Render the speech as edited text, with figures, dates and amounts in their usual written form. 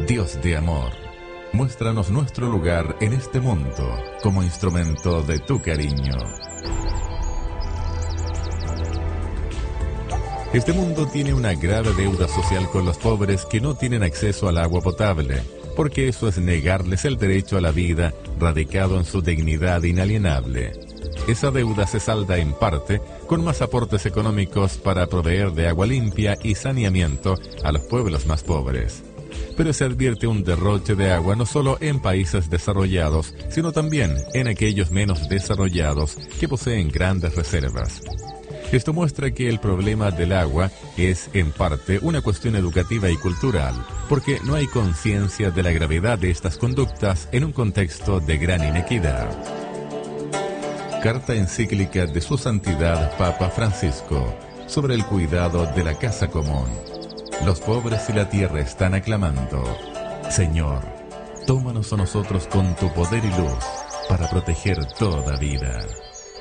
Dios de amor, muéstranos nuestro lugar en este mundo como instrumento de tu cariño. Este mundo tiene una grave deuda social con los pobres que no tienen acceso al agua potable, porque eso es negarles el derecho a la vida radicado en su dignidad inalienable. Esa deuda se salda en parte con más aportes económicos para proveer de agua limpia y saneamiento a los pueblos más pobres. Pero se advierte un derroche de agua no solo en países desarrollados, sino también en aquellos menos desarrollados que poseen grandes reservas. Esto muestra que el problema del agua es, en parte, una cuestión educativa y cultural, porque no hay conciencia de la gravedad de estas conductas en un contexto de gran inequidad. Carta encíclica de Su Santidad Papa Francisco sobre el cuidado de la casa común. Los pobres y la tierra están aclamando: Señor, tómanos a nosotros con tu poder y luz para proteger toda vida.